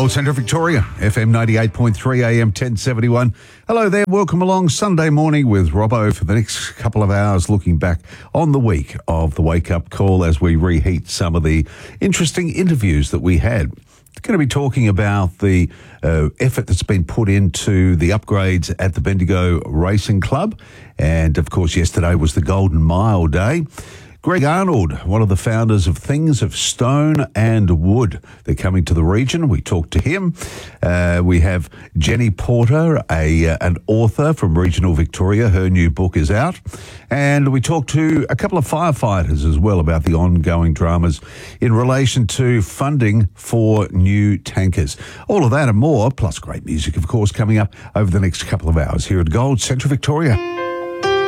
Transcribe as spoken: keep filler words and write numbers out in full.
Gold Centre Victoria, F M ninety-eight point three, A M ten seventy-one. Hello there, welcome along Sunday morning with Robbo for the next couple of hours, looking back on the week of the Wake Up Call as we reheat some of the interesting interviews that we had. Going to be talking about the uh, effort that's been put into the upgrades at the Bendigo Racing Club. And, of course, yesterday was the Golden Mile Day. Greg Arnold, one of the founders of Things of Stone and Wood. They're coming to the region. We talked to him. Uh, we have Jenny Porter, a uh, an author from regional Victoria. Her new book is out. And we talked to a couple of firefighters as well about the ongoing dramas in relation to funding for new tankers. All of that and more, plus great music, of course, coming up over the next couple of hours here at Gold Centre Victoria.